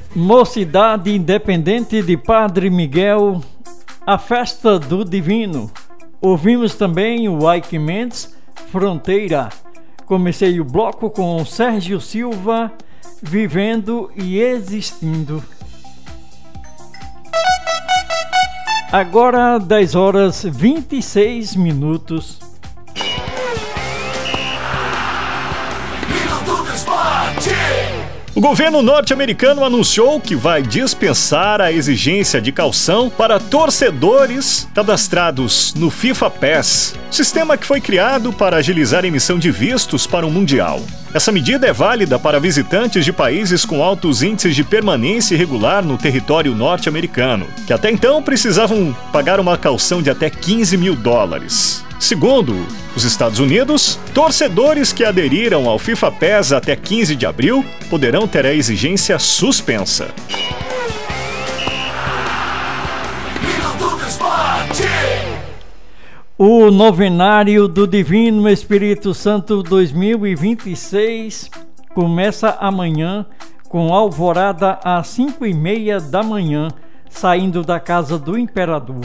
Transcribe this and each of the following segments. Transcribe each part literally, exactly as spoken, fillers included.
Mocidade Independente de Padre Miguel, a Festa do Divino. Ouvimos também o Ike Mendes, Fronteira. Comecei o bloco com Sérgio Silva, Vivendo e Existindo. Agora dez horas e vinte e seis minutos. O governo norte-americano anunciou que vai dispensar a exigência de calção para torcedores cadastrados no FIFA Pass, sistema que foi criado para agilizar a emissão de vistos para o Mundial. Essa medida é válida para visitantes de países com altos índices de permanência irregular no território norte-americano, que até então precisavam pagar uma calção de até quinze mil dólares. Segundo os Estados Unidos, torcedores que aderiram ao FIFA Pass até quinze de abril poderão ter a exigência suspensa. O Novenário do Divino Espírito Santo dois mil e vinte e seis começa amanhã com alvorada às cinco e meia da manhã, saindo da casa do Imperador.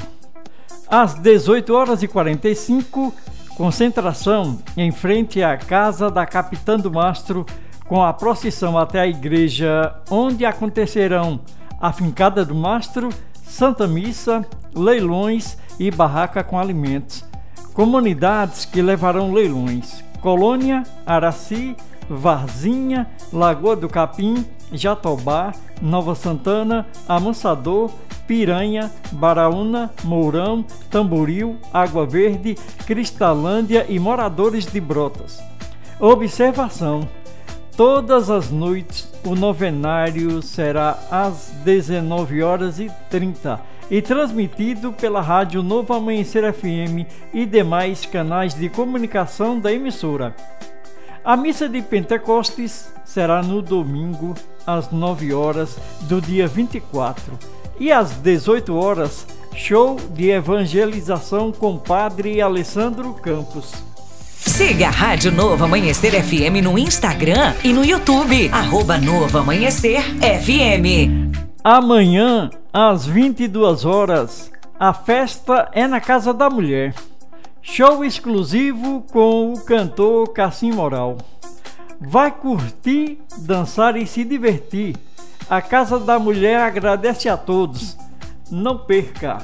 Às dezoito horas e quarenta e cinco, concentração em frente à casa da Capitã do Mastro, com a procissão até a igreja, onde acontecerão a Fincada do Mastro, Santa Missa, leilões e barraca com alimentos. Comunidades que levarão leilões: Colônia, Araci, Varzinha, Lagoa do Capim, Jatobá, Nova Santana, Amansador, Piranha, Baraúna, Mourão, Tamboril, Água Verde, Cristalândia e moradores de Brotas. Observação: todas as noites o novenário será às dezenove horas e trinta e transmitido pela rádio Novo Amanhecer F M e demais canais de comunicação da emissora. A missa de Pentecostes será no domingo às nove horas do dia vinte e quatro e às dezoito horas, show de evangelização com Padre Alessandro Campos. Siga a Rádio Novo Amanhecer F M no Instagram e no YouTube, arroba Novo Amanhecer F M. Amanhã, às vinte e duas horas, a festa é na Casa da Mulher. Show exclusivo com o cantor Cassim Moral. Vai curtir, dançar e se divertir. A Casa da Mulher agradece a todos. Não perca!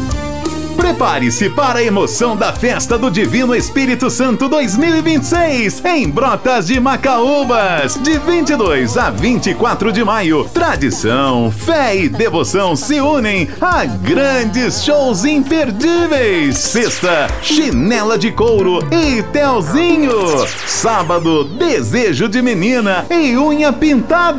Prepare-se para a emoção da Festa do Divino Espírito Santo dois mil e vinte e seis em Brotas de Macaúbas, de vinte e dois a vinte e quatro de maio. Tradição, fé e devoção se unem a grandes shows imperdíveis. Sexta, Chinela de Couro e Telzinho. Sábado, Desejo de Menina e Unha Pintada.